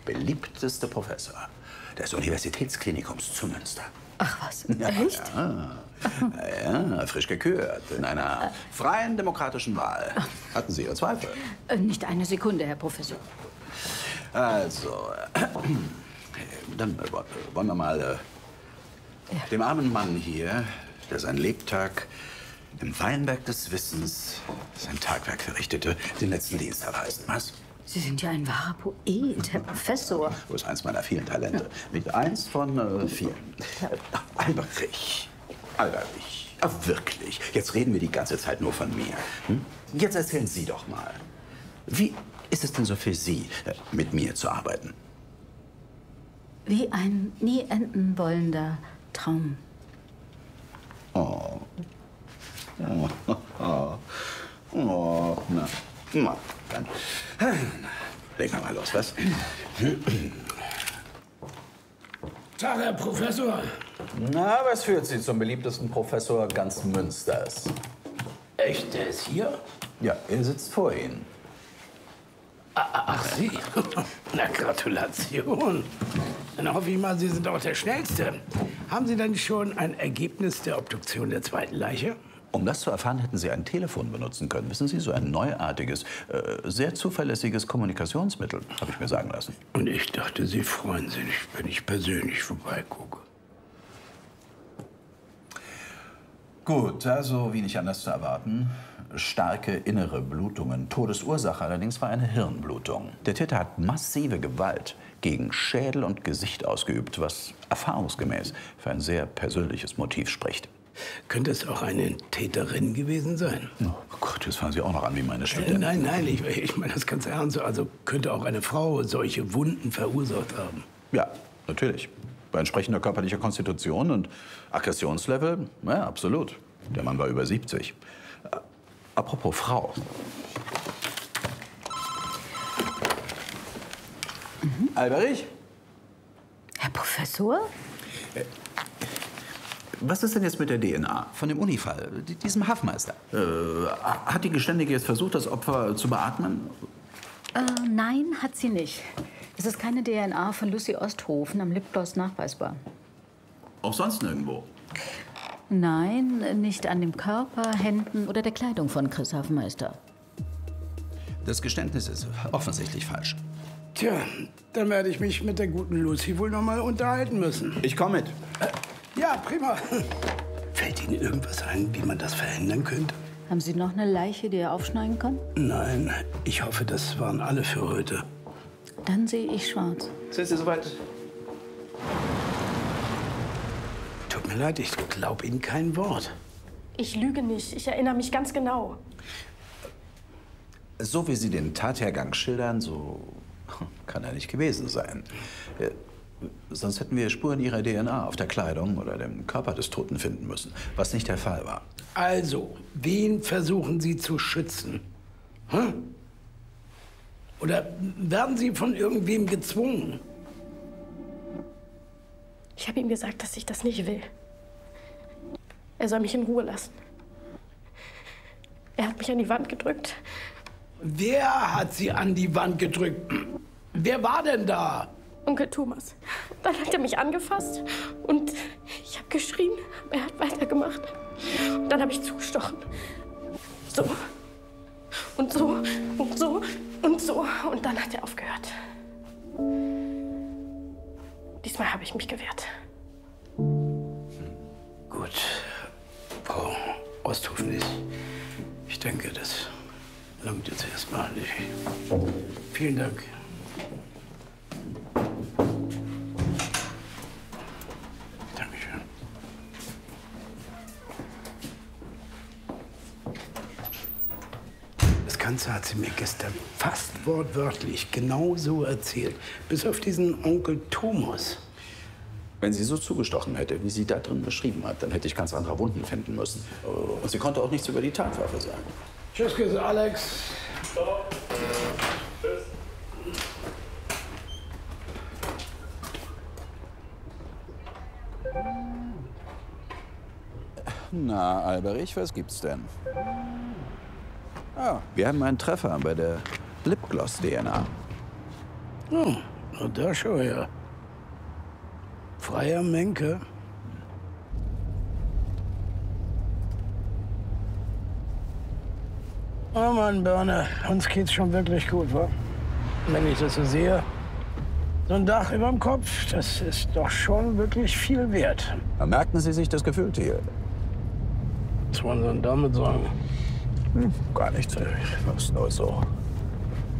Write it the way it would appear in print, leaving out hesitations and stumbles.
beliebteste Professor des Universitätsklinikums zu Münster. Ach was, Ja, echt? ja, frisch gekürt, in einer freien demokratischen Wahl. Hatten Sie Ihre Zweifel? Nicht eine Sekunde, Herr Professor. Also, dann wollen wir mal dem armen Mann hier, der seinen Lebtag im Weinberg des Wissens, sein Tagwerk verrichtete, den letzten Dienst erweisen. Was? Sie sind ja ein wahrer Poet, Herr Professor. Das ist eins meiner vielen Talente. Nicht eins von vielen. Alberich. Alberich. Ach, wirklich. Jetzt reden wir die ganze Zeit nur von mir. Hm? Jetzt erzählen Sie doch mal. Wie ist es denn so für Sie, mit mir zu arbeiten? Wie ein nie enden wollender Traum. Oh. Oh, na, dann legen wir mal los, was? Tag, Herr Professor. Na, was führt Sie zum beliebtesten Professor ganz Münsters? Echt, der ist hier? Ja, er sitzt vor Ihnen. Ach, Sie? Na, Gratulation. Dann hoffe ich mal, Sie sind auch der Schnellste. Haben Sie denn schon ein Ergebnis der Obduktion der zweiten Leiche? Um das zu erfahren, hätten Sie ein Telefon benutzen können. Wissen Sie, so ein neuartiges, sehr zuverlässiges Kommunikationsmittel, habe ich mir sagen lassen. Und ich dachte, Sie freuen sich, wenn ich persönlich vorbeigucke. Gut, also wie nicht anders zu erwarten, starke innere Blutungen. Todesursache allerdings war eine Hirnblutung. Der Täter hat massive Gewalt gegen Schädel und Gesicht ausgeübt, was erfahrungsgemäß für ein sehr persönliches Motiv spricht. Könnte es auch eine Täterin gewesen sein? Oh Gott, jetzt fangen Sie auch noch an wie meine Studenten. Nein, ich meine das ganz ernst. Also könnte auch eine Frau solche Wunden verursacht haben? Ja, natürlich. Bei entsprechender körperlicher Konstitution und Aggressionslevel, ja, absolut. Der Mann war über 70. Apropos Frau. Alberich? Herr Professor? Was ist denn jetzt mit der DNA von dem Unifall, diesem Hafenmeister? Hat die Geständige jetzt versucht, das Opfer zu beatmen? Nein, hat sie nicht. Es ist keine DNA von Lucy Osthofen am Lipgloss nachweisbar. Auch sonst nirgendwo? Nein, nicht an dem Körper, Händen oder der Kleidung von Chris Hafenmeister. Das Geständnis ist offensichtlich falsch. Tja, dann werde ich mich mit der guten Lucy wohl noch mal unterhalten müssen. Ich komme mit. Ja, prima. Fällt Ihnen irgendwas ein, wie man das verhindern könnte? Haben Sie noch eine Leiche, die er aufschneiden kann? Nein, ich hoffe, das waren alle für heute. Dann sehe ich schwarz. Sind Sie soweit? Tut mir leid, ich glaube Ihnen kein Wort. Ich lüge nicht. Ich erinnere mich ganz genau. So wie Sie den Tathergang schildern, so kann er nicht gewesen sein. Sonst hätten wir Spuren Ihrer DNA auf der Kleidung oder dem Körper des Toten finden müssen, was nicht der Fall war. Also, wen versuchen Sie zu schützen? Hm? Oder werden Sie von irgendwem gezwungen? Ich habe ihm gesagt, dass ich das nicht will. Er soll mich in Ruhe lassen. Er hat mich an die Wand gedrückt. Wer hat Sie an die Wand gedrückt? Wer war denn da? Onkel Thomas. Dann hat er mich angefasst und ich habe geschrien. Er hat weitergemacht. Und dann habe ich zugestochen. So. Und so. Und so. Und so. Und dann hat er aufgehört. Diesmal habe ich mich gewehrt. Gut. Frau Osthofen, ich denke, das langt jetzt erstmal. Vielen Dank. Dankeschön. Das Ganze hat sie mir gestern fast wortwörtlich genau so erzählt. Bis auf diesen Onkel Thomas. Wenn sie so zugestochen hätte, wie sie da drin beschrieben hat, dann hätte ich ganz andere Wunden finden müssen. Und sie konnte auch nichts über die Tatwaffe sagen. Tschüss, Küsse, Alex. Tschüss. Na, Alberich, was gibt's denn? Ah, wir haben einen Treffer bei der Lipgloss-DNA. Oh, Und da schau her. Freier Menke. Oh Mann, Birne, uns geht's schon wirklich gut, wa? Wenn ich das so sehe, so ein Dach überm Kopf, das ist doch schon wirklich viel wert. Merken Sie sich das Gefühl, Thiel? Was wollen Sie denn damit sagen? Gar nichts. Fast nur so.